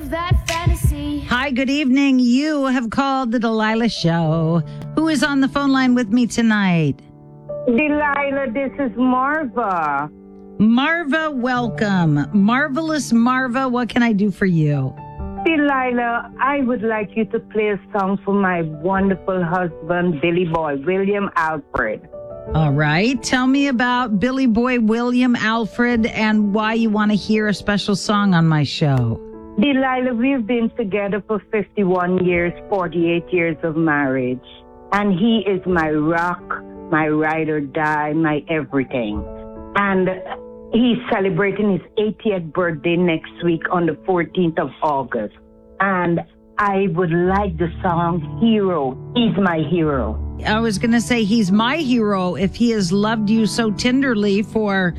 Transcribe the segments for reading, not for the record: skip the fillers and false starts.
live that fantasy. Hi, good evening. You have called the Delilah Show. Who is on the phone line with me tonight? Delilah, this is Marva. Marva, welcome. Marvelous Marva, what can I do for you? Delilah, I would like you to play a song for my wonderful husband, Billy Boy, William Alfred. All right. Tell me about Billy Boy William Alfred and why you want to hear a special song on my show. Delilah, we've been together for 51 years, 48 years of marriage. And he is my rock, my ride or die, my everything. And he's celebrating his 80th birthday next week on the 14th of August. And I would like the song Hero. He's my hero. I was going to say he's my hero if he has loved you so tenderly for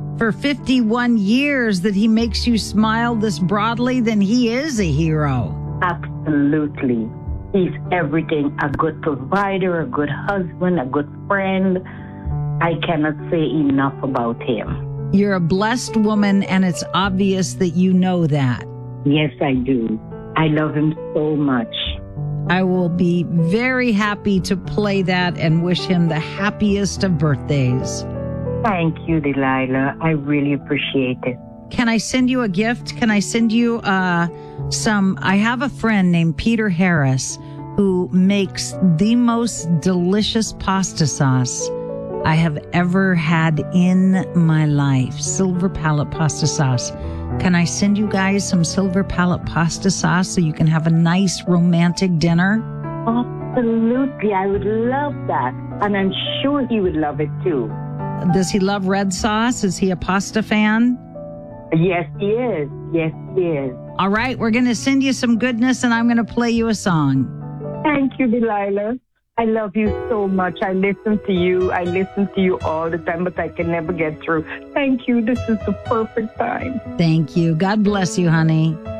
51 years that he makes you smile this broadly, then he is a hero. Absolutely. He's everything. A good provider, a good husband, a good friend. I cannot say enough about him. You're a blessed woman, and it's obvious that you know that. Yes, I do. I love him so much. I will be very happy to play that and wish him the happiest of birthdays. Thank you, Delilah. I really appreciate it. Can I send you a gift? Can I send you I have a friend named Peter Harris who makes the most delicious pasta sauce I have ever had in my life. Silver Palette pasta sauce. Can I send you guys some Silver Palette pasta sauce so you can have a nice romantic dinner? Absolutely. I would love that. And I'm sure he would love it too. Does he love red sauce? Is he a pasta fan? Yes, he is. Yes, he is. All right, we're going to send you some goodness and I'm going to play you a song. Thank you, Delilah. I love you so much. I listen to you. I listen to you all the time, but I can never get through. Thank you. This is the perfect time. Thank you. God bless you, honey.